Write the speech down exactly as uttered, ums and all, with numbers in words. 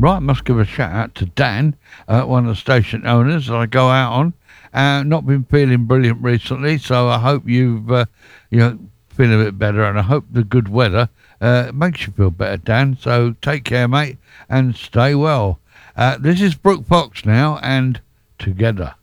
Right, must give a shout out to Dan, uh, one of the station owners that I go out on. Uh, not been feeling brilliant recently, so I hope you've uh, you know feeling a bit better, and I hope the good weather uh, makes you feel better, Dan. So take care, mate, and stay well. Uh, this is Brooke Fox now, and Together.